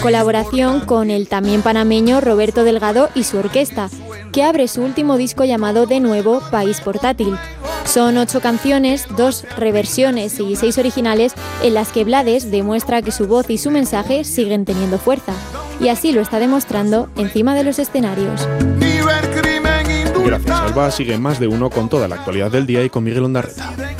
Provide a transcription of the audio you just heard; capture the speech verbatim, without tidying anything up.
colaboración con el también panameño Roberto Delgado y su orquesta, que abre su último disco llamado de nuevo País Portátil. Son ocho canciones, dos reversiones y seis originales en las que Blades demuestra que su voz y su mensaje siguen teniendo fuerza. Y así lo está demostrando encima de los escenarios. Gracias, Alba. Sigue Más de Uno con toda la actualidad del día y con Miguel Ondarreta.